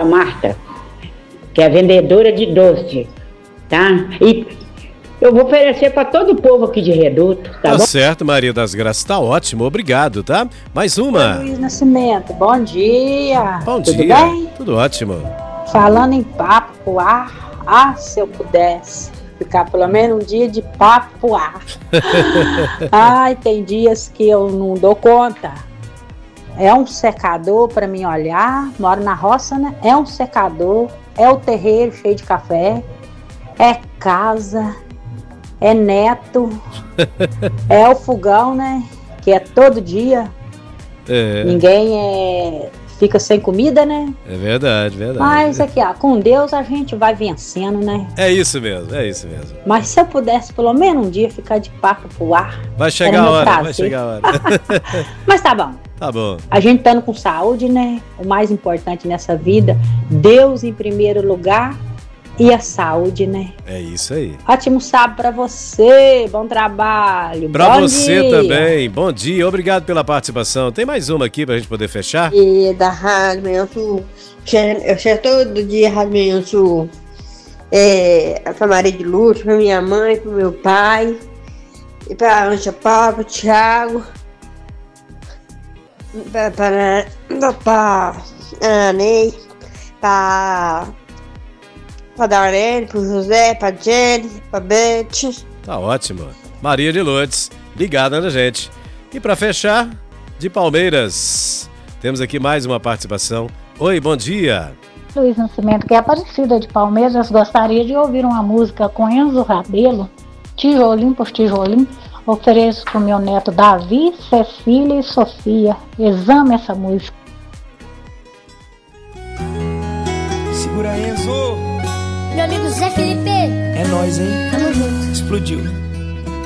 Marta, que é vendedora de doce, tá? E eu vou oferecer para todo o povo aqui de Reduto, tá bom? Tá certo, Maria das Graças, tá ótimo, obrigado, tá? Mais uma. Luiz Nascimento, bom dia. Bom Tudo dia. bem? Tudo ótimo. Falando em papo pro ar, se eu pudesse ficar pelo menos um dia de papo pro ar. Ai, tem dias que eu não dou conta. É um secador para mim olhar, moro na roça, né? É um secador, é o terreiro cheio de café, é casa, é neto, é o fogão, né? Que é todo dia. Ninguém fica sem comida, né? É verdade, verdade. Mas aqui, ó, com Deus a gente vai vencendo, né? É isso mesmo, é isso mesmo. Mas se eu pudesse pelo menos um dia ficar de papo pro ar. Vai chegar a hora, vai chegar a hora. Mas tá bom. Tá bom. A gente estando com saúde, né? O mais importante nessa vida, Deus em primeiro lugar e a saúde, né? É isso aí. Ótimo sábado pra você, bom trabalho. Pra bom você dia. também, bom dia, obrigado pela participação. Tem mais uma aqui pra gente poder fechar? E da Rádio Manhã Sul, eu chego todo dia Rádio Manhã Sul, pra Maria de Lúcia, pra minha mãe, pro meu pai, e pra Anja Paula, pro Thiago, pra Ney, pra Darlene, pro José, pra Jenny, pra Beth. Tá ótimo. Maria de Lourdes, ligada na gente. E pra fechar, de Palmeiras, temos aqui mais uma participação. Oi, bom dia. Luiz Nascimento, que é Aparecida de Palmeiras, gostaria de ouvir uma música com Enzo Rabelo, Tijolinho por Tijolinho. Ofereço pro meu neto Davi, Cecília e Sofia. Exame essa música. Segura, Enzo. Meu amigo Zé Felipe. É nóis, hein? Tamo junto. Explodiu.